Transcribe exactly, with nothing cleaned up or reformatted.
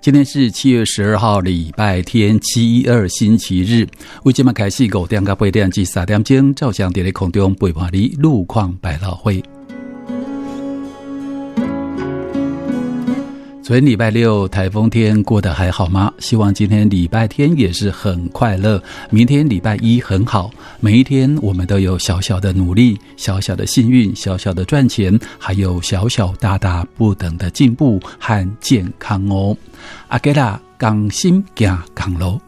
今天是七月十二号，礼拜天，七一二星期日。为今晚开始五点到八点至三点钟，照常在空中陪伴你路况百老汇。昨天礼拜六台风天过得还好吗？希望今天礼拜天也是很快乐，明天礼拜一很好。每一天我们都有小小的努力，小小的幸运，小小的赚钱，还有小小大大不等的进步和健康哦。阿给啦，港心行港路。